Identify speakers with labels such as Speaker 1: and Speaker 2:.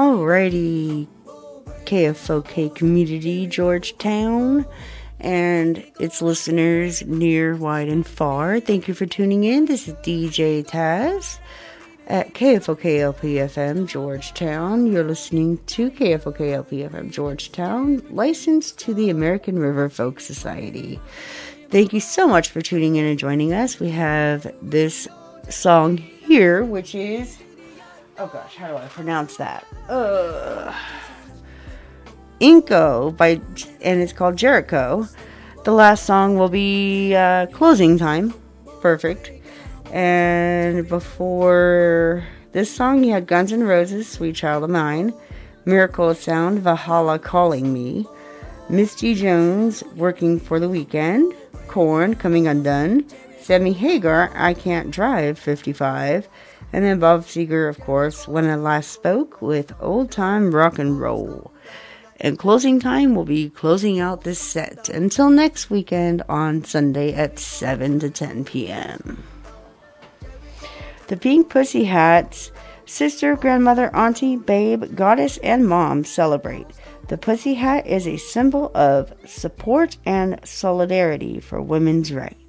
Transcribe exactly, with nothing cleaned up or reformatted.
Speaker 1: Alrighty, K F O K community, Georgetown, and its listeners near, wide, and far. Thank you for tuning in. This is D J Taz at K F O K L P F M, Georgetown. You're listening to K F O K L P F M, Georgetown, licensed to the American River Folk Society. Thank you so much for tuning in and joining us. We have this song here, which is, oh gosh, how do I pronounce that? Uh, Inko, by, and it's called Jericho. The last song will be uh, Closing Time. Perfect. And before this song, you had Guns N' Roses, Sweet Child of Mine, Miracle of Sound, Valhalla Calling Me, Misty Jones, Working for the Weekend, Korn, Coming Undone, Sammy Hagar, I Can't Drive, fifty-five, and then Bob Seger, of course, When I Last Spoke, with Old Time Rock and Roll. And Closing Time will be closing out this set until next weekend on Sunday at seven to ten p.m. The Pink Pussy Hats, sister, grandmother, auntie, babe, goddess, and mom celebrate. The pussy hat is a symbol of support and solidarity for women's rights.